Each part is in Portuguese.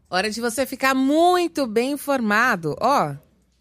Hora de você ficar muito bem informado. Ó.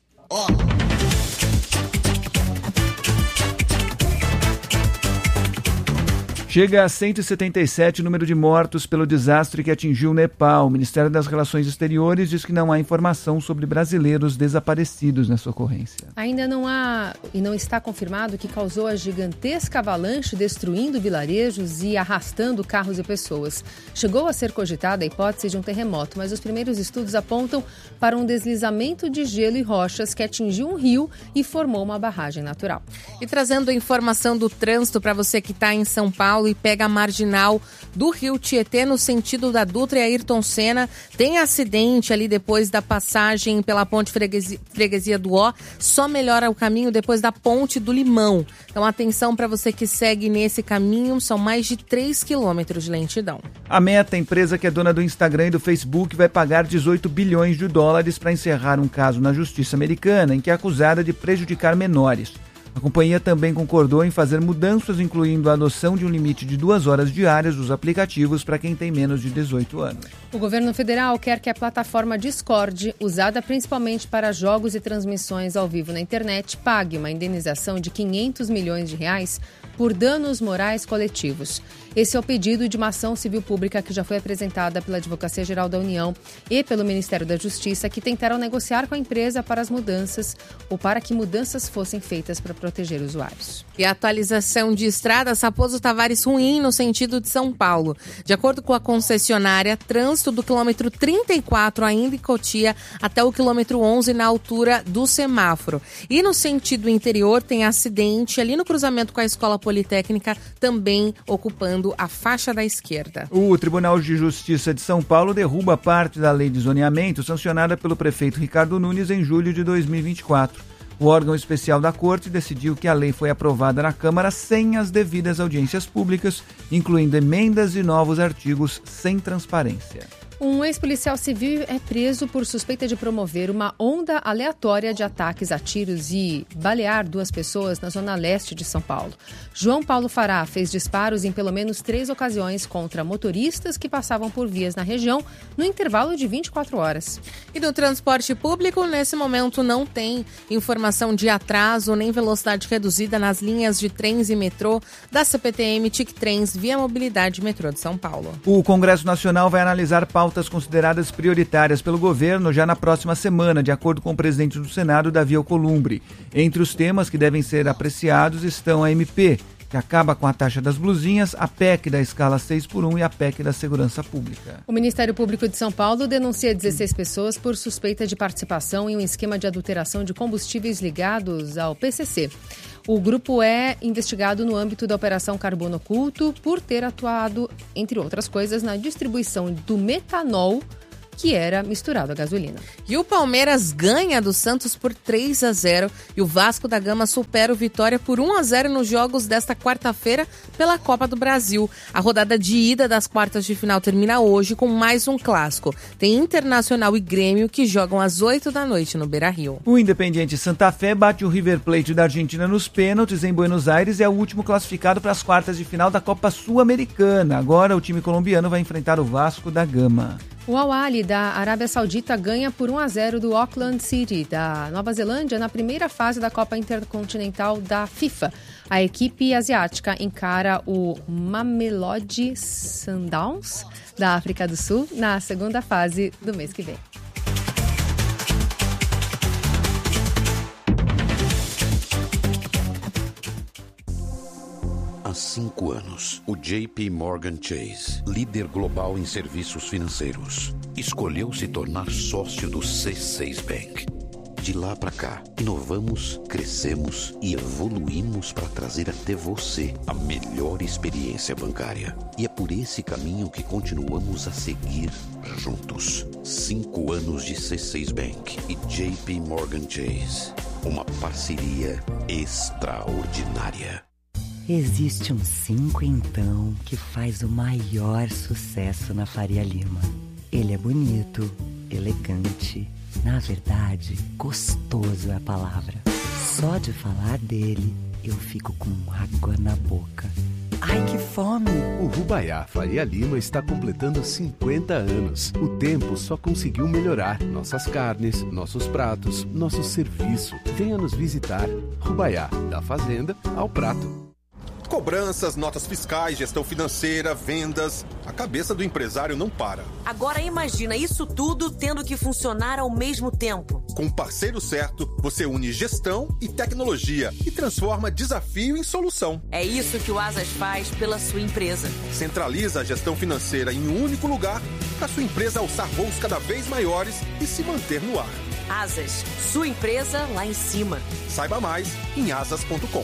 Chega a 177 o número de mortos pelo desastre que atingiu o Nepal. O Ministério das Relações Exteriores diz que não há informação sobre brasileiros desaparecidos nessa ocorrência. Ainda não há e não está confirmado que causou a gigantesca avalanche, destruindo vilarejos e arrastando carros e pessoas. Chegou a ser cogitada a hipótese de um terremoto, mas os primeiros estudos apontam para um deslizamento de gelo e rochas que atingiu um rio e formou uma barragem natural. E trazendo a informação do trânsito para você que está em São Paulo e pega a marginal do Rio Tietê no sentido da Dutra e Ayrton Senna. Tem acidente ali depois da passagem pela ponte Freguesia do Ó. Só melhora o caminho depois da ponte do Limão. Então atenção para você que segue nesse caminho. São mais de 3 quilômetros de lentidão. A Meta, empresa que é dona do Instagram e do Facebook, vai pagar 18 bilhões de dólares para encerrar um caso na justiça americana em que é acusada de prejudicar menores. A companhia também concordou em fazer mudanças, incluindo a adoção de um limite de 2 horas diárias dos aplicativos para quem tem menos de 18 anos. O governo federal quer que a plataforma Discord, usada principalmente para jogos e transmissões ao vivo na internet, pague uma indenização de 500 milhões de reais por danos morais coletivos. Esse é o pedido de uma ação civil pública que já foi apresentada pela Advocacia Geral da União e pelo Ministério da Justiça, que tentaram negociar com a empresa para as mudanças ou para que mudanças fossem feitas para proteger usuários. E a atualização de estrada Raposo Tavares ruim no sentido de São Paulo. De acordo com a concessionária, trânsito do quilômetro 34 ainda em Cotia até o quilômetro 11 na altura do semáforo. E no sentido interior tem acidente ali no cruzamento com a Escola Politécnica, também ocupando a faixa da esquerda. O Tribunal de Justiça de São Paulo derruba parte da lei de zoneamento sancionada pelo prefeito Ricardo Nunes em julho de 2024. O órgão especial da Corte decidiu que a lei foi aprovada na Câmara sem as devidas audiências públicas, incluindo emendas e novos artigos sem transparência. Um ex-policial civil é preso por suspeita de promover uma onda aleatória de ataques a tiros e balear 2 pessoas na zona leste de São Paulo. João Paulo Fará fez disparos em pelo menos 3 ocasiões contra motoristas que passavam por vias na região no intervalo de 24 horas. E no transporte público, nesse momento não tem informação de atraso nem velocidade reduzida nas linhas de trens e metrô da CPTM, TIC Trens, Via Mobilidade e Metrô de São Paulo. O Congresso Nacional vai analisar pautas consideradas prioritárias pelo governo já na próxima semana, de acordo com o presidente do Senado, Davi Alcolumbre. Entre os temas que devem ser apreciados estão a MP, que acaba com a taxa das blusinhas, a PEC da escala 6x1 e a PEC da segurança pública. O Ministério Público de São Paulo denuncia 16 pessoas por suspeita de participação em um esquema de adulteração de combustíveis ligados ao PCC. O grupo é investigado no âmbito da Operação Carbono Oculto por ter atuado, entre outras coisas, na distribuição do metanol que era misturado à gasolina. E o Palmeiras ganha do Santos por 3-0 e o Vasco da Gama supera o Vitória por 1-0 nos jogos desta quarta-feira pela Copa do Brasil. A rodada de ida das quartas de final termina hoje com mais um clássico. Tem Internacional e Grêmio que jogam às 8 da noite no Beira-Rio. O Independiente Santa Fé bate o River Plate da Argentina nos pênaltis em Buenos Aires e é o último classificado para as quartas de final da Copa Sul-Americana. Agora o time colombiano vai enfrentar o Vasco da Gama. O Al-Ahly da Arábia Saudita ganha por 1-0 do Auckland City da Nova Zelândia na primeira fase da Copa Intercontinental da FIFA. A equipe asiática encara o Mamelodi Sundowns da África do Sul na segunda fase do mês que vem. Há 5 anos, o JP Morgan Chase, líder global em serviços financeiros, escolheu se tornar sócio do C6 Bank. De lá para cá, inovamos, crescemos e evoluímos para trazer até você a melhor experiência bancária. E é por esse caminho que continuamos a seguir juntos. 5 anos de C6 Bank e JP Morgan Chase. Uma parceria extraordinária. Existe um 5 então que faz o maior sucesso na Faria Lima. Ele é bonito, elegante, na verdade, gostoso é a palavra. Só de falar dele, eu fico com água na boca. Ai, que fome! O Rubaiá Faria Lima está completando 50 anos. O tempo só conseguiu melhorar nossas carnes, nossos pratos, nosso serviço. Venha nos visitar. Rubaiá, da fazenda ao prato. Cobranças, notas fiscais, gestão financeira, vendas. A cabeça do empresário não para. Agora imagina isso tudo tendo que funcionar ao mesmo tempo. Com o parceiro certo, você une gestão e tecnologia e transforma desafio em solução. É isso que o Asas faz pela sua empresa. Centraliza a gestão financeira em um único lugar para sua empresa alçar voos cada vez maiores e se manter no ar. Asas, sua empresa lá em cima. Saiba mais em asas.com.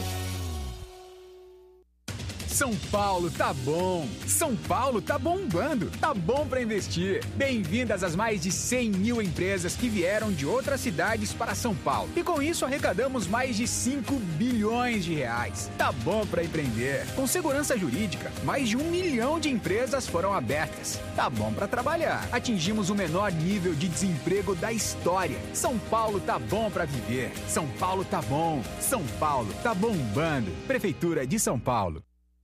São Paulo tá bom, São Paulo tá bombando, tá bom para investir. Bem-vindas às mais de 100 mil empresas que vieram de outras cidades para São Paulo. E com isso arrecadamos mais de 5 bilhões de reais. Tá bom para empreender. Com segurança jurídica, mais de 1 milhão de empresas foram abertas. Tá bom para trabalhar. Atingimos o menor nível de desemprego da história. São Paulo tá bom para viver. São Paulo tá bom. São Paulo tá bombando. Prefeitura de São Paulo.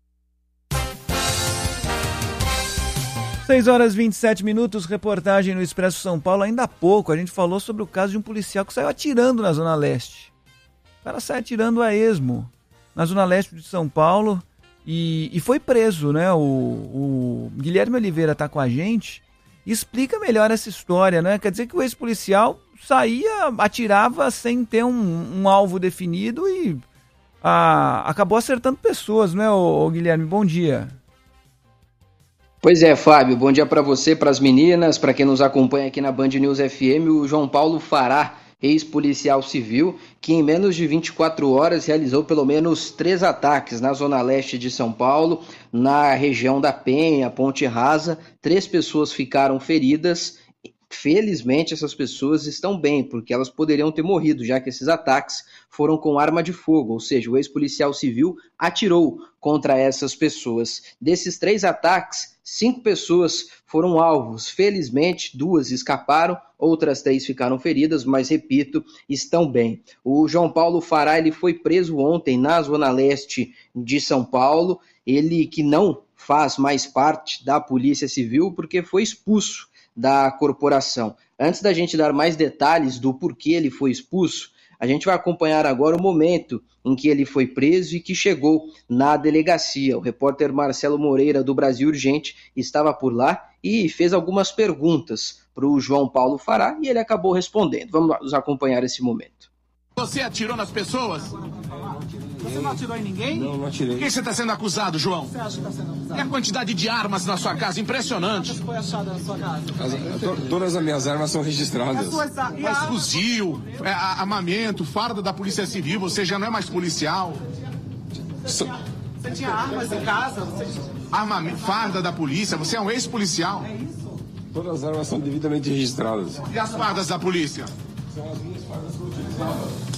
6 horas e 27 minutos, reportagem no Expresso São Paulo. Ainda há pouco a gente falou sobre o caso de um policial que saiu atirando na Zona Leste. O cara saiu atirando a esmo na Zona Leste de São Paulo e foi preso, né? O Guilherme Oliveira está com a gente e explica melhor essa história, né? Quer dizer que o ex-policial saía, atirava sem ter um alvo definido e acabou acertando pessoas, né, o Guilherme? Bom dia. Pois é, Fábio, bom dia para você, para as meninas, para quem nos acompanha aqui na Band News FM, o João Paulo Fará, ex-policial civil, que em menos de 24 horas realizou pelo menos 3 ataques na Zona Leste de São Paulo, na região da Penha, Ponte Rasa. 3 pessoas ficaram feridas. Felizmente essas pessoas estão bem, porque elas poderiam ter morrido, já que esses ataques foram com arma de fogo, ou seja, o ex-policial civil atirou contra essas pessoas. Desses 3 ataques, 5 pessoas foram alvos. Felizmente, 2 escaparam, outras 3 ficaram feridas, mas, repito, estão bem. O João Paulo Fará, ele foi preso ontem na Zona Leste de São Paulo, ele que não faz mais parte da Polícia Civil, porque foi expulso da corporação. Antes da gente dar mais detalhes do porquê ele foi expulso, a gente vai acompanhar agora o momento em que ele foi preso e que chegou na delegacia. O repórter Marcelo Moreira, do Brasil Urgente, estava por lá e fez algumas perguntas para o João Paulo Fará e ele acabou respondendo. Vamos acompanhar esse momento. Você atirou nas pessoas? Você não atirou em ninguém? Não, não atirei. Quem você está sendo acusado, João? Você acha que está sendo acusado? E a quantidade de armas na sua casa? Impressionante. Quantas foi achada na sua casa? Todas as minhas armas são registradas. Mas fuzil, armamento, farda da Polícia Civil, você já não é mais policial. Você tinha armas em casa? Armamento, farda da polícia, você é um ex-policial. É isso? Todas as armas são devidamente registradas. E as fardas da polícia? São as minhas fardas que eu utilizava.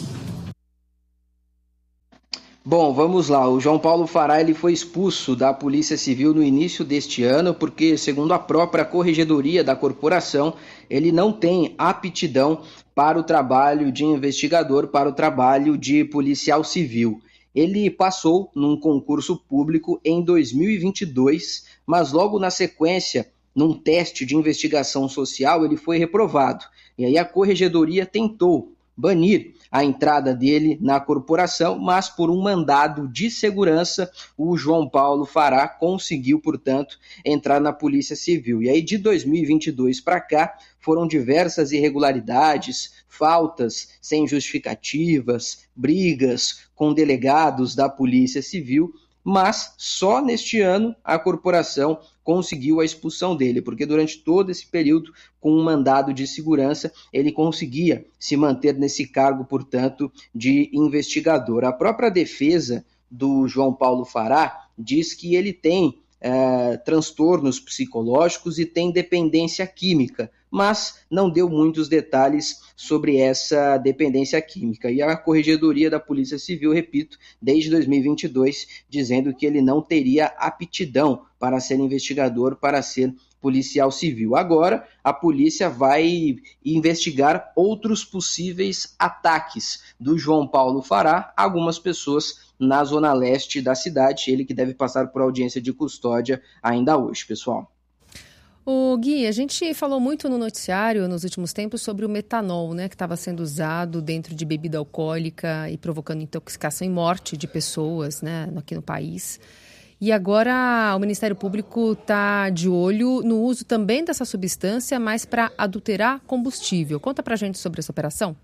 Bom, vamos lá. O João Paulo Fará, ele foi expulso da Polícia Civil no início deste ano porque, segundo a própria corregedoria da corporação, ele não tem aptidão para o trabalho de investigador, para o trabalho de policial civil. Ele passou num concurso público em 2022, mas logo na sequência, num teste de investigação social, ele foi reprovado. E aí a corregedoria tentou banir a entrada dele na corporação, mas por um mandado de segurança, o João Paulo Fará conseguiu, portanto, entrar na Polícia Civil. E aí de 2022 para cá, foram diversas irregularidades, faltas sem justificativas, brigas com delegados da Polícia Civil, mas só neste ano a corporação conseguiu a expulsão dele, porque durante todo esse período, com um mandado de segurança, ele conseguia se manter nesse cargo, portanto, de investigador. A própria defesa do João Paulo Fará diz que ele tem transtornos psicológicos e tem dependência química, mas não deu muitos detalhes sobre essa dependência química. E a Corregedoria da Polícia Civil, repito, desde 2022, dizendo que ele não teria aptidão para ser investigador, para ser policial civil. Agora, a polícia vai investigar outros possíveis ataques do João Paulo Fará a algumas pessoas na zona leste da cidade, ele que deve passar por audiência de custódia ainda hoje, pessoal. O Gui, a gente falou muito no noticiário nos últimos tempos sobre o metanol, né, que estava sendo usado dentro de bebida alcoólica e provocando intoxicação e morte de pessoas, né, aqui no país. E agora o Ministério Público está de olho no uso também dessa substância, mas para adulterar combustível. Conta pra gente sobre essa operação.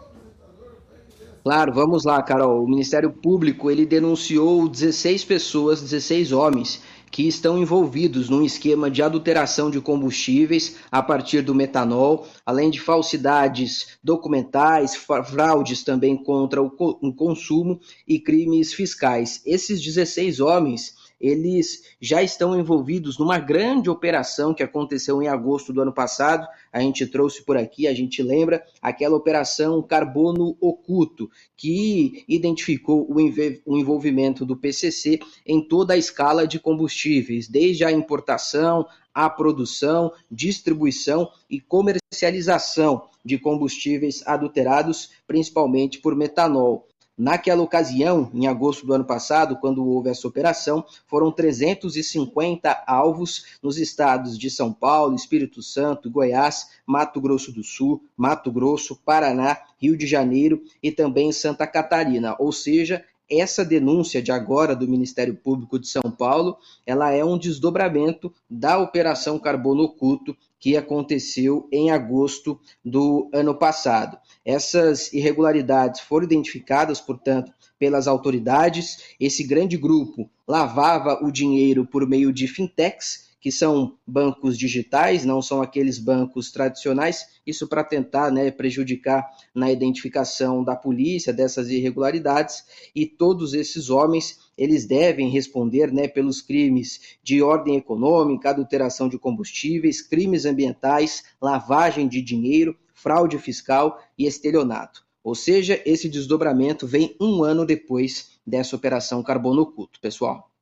Claro, vamos lá, Carol. O Ministério Público ele denunciou 16 pessoas, 16 homens, que estão envolvidos num esquema de adulteração de combustíveis a partir do metanol, além de falsidades documentais, fraudes também contra o consumo e crimes fiscais. Esses 16 homens, eles já estão envolvidos numa grande operação que aconteceu em agosto do ano passado. A gente trouxe por aqui, a gente lembra, aquela operação Carbono Oculto, que identificou o envolvimento do PCC em toda a escala de combustíveis, desde a importação, a produção, distribuição e comercialização de combustíveis adulterados, principalmente por metanol. Naquela ocasião, em agosto do ano passado, quando houve essa operação, foram 350 alvos nos estados de São Paulo, Espírito Santo, Goiás, Mato Grosso do Sul, Mato Grosso, Paraná, Rio de Janeiro e também Santa Catarina. Ou seja, essa denúncia de agora do Ministério Público de São Paulo, ela é um desdobramento da Operação Carbono Oculto que aconteceu em agosto do ano passado. Essas irregularidades foram identificadas, portanto, pelas autoridades. Esse grande grupo lavava o dinheiro por meio de fintechs, que são bancos digitais, não são aqueles bancos tradicionais, isso para tentar, prejudicar na identificação da polícia dessas irregularidades, e todos esses homens, eles devem responder pelos crimes de ordem econômica, adulteração de combustíveis, crimes ambientais, lavagem de dinheiro, fraude fiscal e estelionato. Ou seja, esse desdobramento vem um ano depois dessa operação Carbono Oculto, pessoal.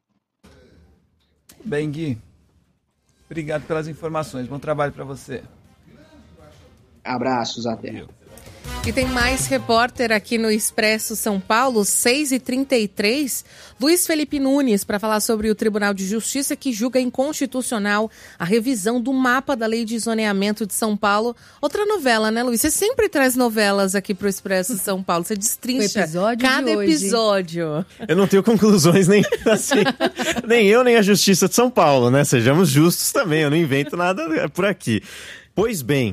Bem, Gui, obrigado pelas informações. Bom trabalho para você. Abraços, até. E tem mais repórter aqui no Expresso São Paulo, 6h33, Luiz Felipe Nunes, para falar sobre o Tribunal de Justiça que julga inconstitucional a revisão do mapa da Lei de Zoneamento de São Paulo. Outra novela, né, Luiz? Você sempre traz novelas aqui pro Expresso São Paulo, você destrincha cada episódio. Eu não tenho conclusões nem assim, nem eu, nem a Justiça de São Paulo, né? Sejamos justos também, eu não invento nada por aqui. Pois bem,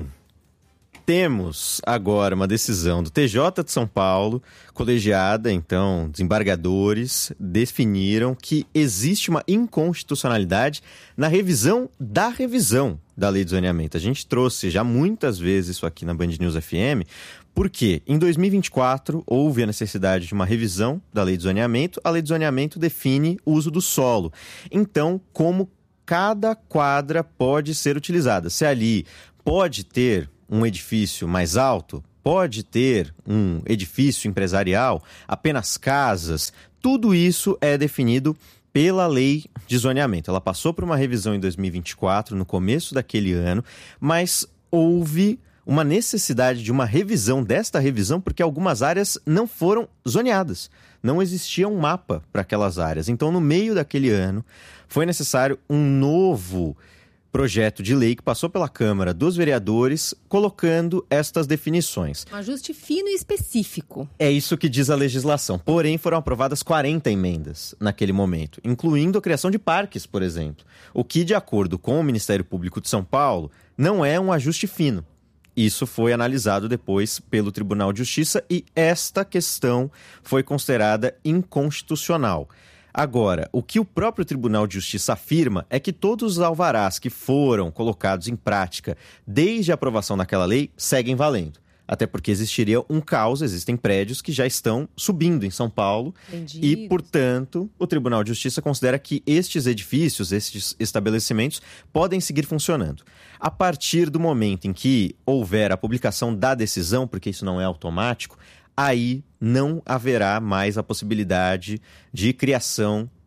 temos agora uma decisão do TJ de São Paulo, colegiada, então, desembargadores definiram que existe uma inconstitucionalidade na revisão da Lei de Zoneamento. A gente trouxe já muitas vezes isso aqui na Band News FM, porque em 2024 houve a necessidade de uma revisão da Lei de Zoneamento. A Lei de Zoneamento define o uso do solo. Então, como cada quadra pode ser utilizada? Se ali pode ter um edifício mais alto, pode ter um edifício empresarial, apenas casas, tudo isso é definido pela Lei de Zoneamento. Ela passou por uma revisão em 2024, no começo daquele ano, mas houve uma necessidade de uma revisão desta revisão porque algumas áreas não foram zoneadas. Não existia um mapa para aquelas áreas. Então, no meio daquele ano, foi necessário um novo projeto de lei que passou pela Câmara dos Vereadores, colocando estas definições. Um ajuste fino e específico. É isso que diz a legislação. Porém, foram aprovadas 40 emendas naquele momento, incluindo a criação de parques, por exemplo. O que, de acordo com o Ministério Público de São Paulo, não é um ajuste fino. Isso foi analisado depois pelo Tribunal de Justiça e esta questão foi considerada inconstitucional. Agora, o que o próprio Tribunal de Justiça afirma é que todos os alvarás que foram colocados em prática desde a aprovação daquela lei seguem valendo. Até porque existiria um caos, existem prédios que já estão subindo em São Paulo. Entendi. E, portanto, o Tribunal de Justiça considera que estes edifícios, estes estabelecimentos, podem seguir funcionando. A partir do momento em que houver a publicação da decisão, porque isso não é automático, aí não haverá mais a possibilidade de criação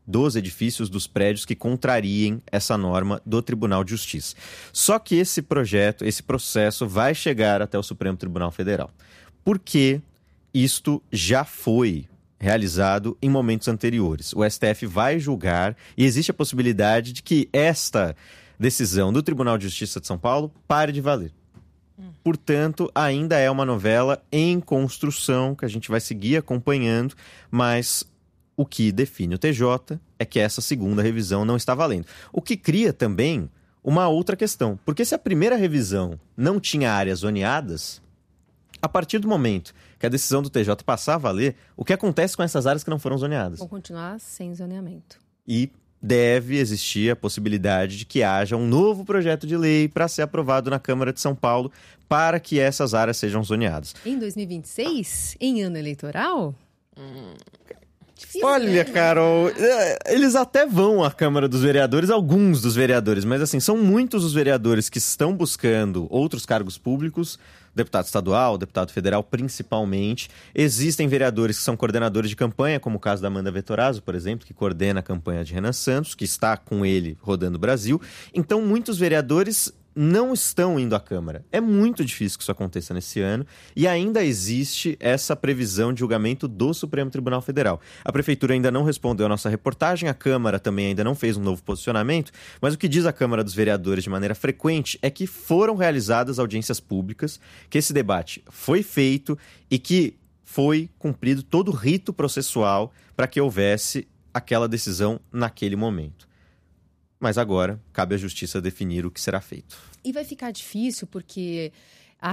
dos edifícios, dos prédios que contrariem essa norma do Tribunal de Justiça. Só que esse processo vai chegar até o Supremo Tribunal Federal. Porque isto já foi realizado em momentos anteriores. O STF vai julgar e existe a possibilidade de que esta decisão do Tribunal de Justiça de São Paulo pare de valer. Portanto, ainda é uma novela em construção que a gente vai seguir acompanhando, mas o que define o TJ é que essa segunda revisão não está valendo. O que cria também uma outra questão, porque se a primeira revisão não tinha áreas zoneadas, a partir do momento que a decisão do TJ passar a valer, o que acontece com essas áreas que não foram zoneadas? Vão continuar sem zoneamento. E deve existir a possibilidade de que haja um novo projeto de lei para ser aprovado na Câmara de São Paulo para que essas áreas sejam zoneadas. Em 2026? Em ano eleitoral? Difícil, Olha, né? Carol, eles até vão à Câmara dos Vereadores, alguns dos vereadores, mas assim, são muitos os vereadores que estão buscando outros cargos públicos, deputado estadual, deputado federal principalmente. Existem vereadores que são coordenadores de campanha, como o caso da Amanda Vettorazzo, por exemplo, que coordena a campanha de Renan Santos, que está com ele rodando o Brasil. Então, muitos vereadores não estão indo à Câmara. É muito difícil que isso aconteça nesse ano e ainda existe essa previsão de julgamento do Supremo Tribunal Federal. A Prefeitura ainda não respondeu à nossa reportagem, a Câmara também ainda não fez um novo posicionamento, mas o que diz a Câmara dos Vereadores de maneira frequente é que foram realizadas audiências públicas, que esse debate foi feito e que foi cumprido todo o rito processual para que houvesse aquela decisão naquele momento. Mas agora cabe à Justiça definir o que será feito. E vai ficar difícil porque a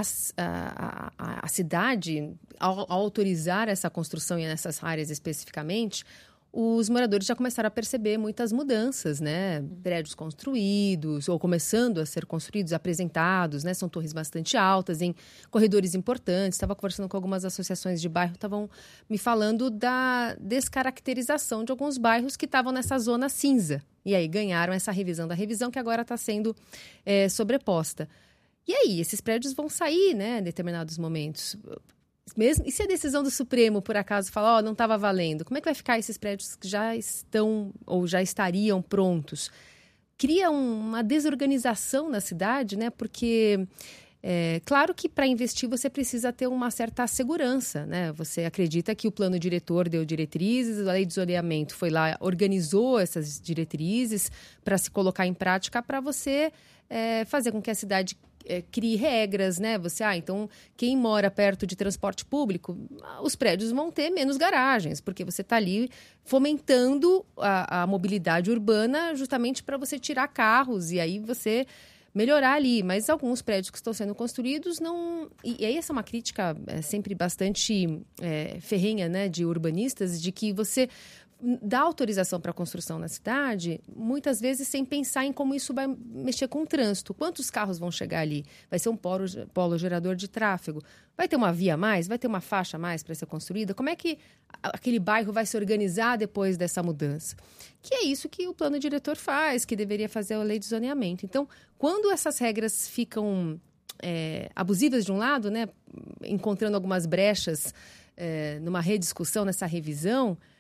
cidade, ao autorizar essa construção e nessas áreas especificamente, os moradores já começaram a perceber muitas mudanças, né? Prédios construídos ou começando a ser construídos, apresentados, né? São torres bastante altas, em corredores importantes. Estava conversando com algumas associações de bairro, estavam me falando da descaracterização de alguns bairros que estavam nessa zona cinza. E aí ganharam essa revisão da revisão que agora está sendo sobreposta. E aí, esses prédios vão sair, né, em determinados momentos. Mesmo, e se a decisão do Supremo, por acaso, falar, não estava valendo, como é que vai ficar esses prédios que já estão ou já estariam prontos? Cria uma desorganização na cidade, né? Porque, claro que para investir você precisa ter uma certa segurança, né? Você acredita que o plano diretor deu diretrizes, a lei de zoneamento foi lá, organizou essas diretrizes para se colocar em prática para você fazer com que a cidade crie regras, né? Então, quem mora perto de transporte público, os prédios vão ter menos garagens, porque você está ali fomentando a mobilidade urbana justamente para você tirar carros e aí você melhorar ali. Mas alguns prédios que estão sendo construídos não... E aí essa é uma crítica sempre bastante ferrenha, né, de urbanistas, de que você dá autorização para a construção na cidade, muitas vezes sem pensar em como isso vai mexer com o trânsito. Quantos carros vão chegar ali? Vai ser um polo gerador de tráfego? Vai ter uma via a mais? Vai ter uma faixa a mais para ser construída? Como é que aquele bairro vai se organizar depois dessa mudança? Que é isso que o plano diretor faz, que deveria fazer a lei de zoneamento. Então, quando essas regras ficam abusivas de um lado, né, encontrando algumas brechas numa rediscussão, nessa revisão,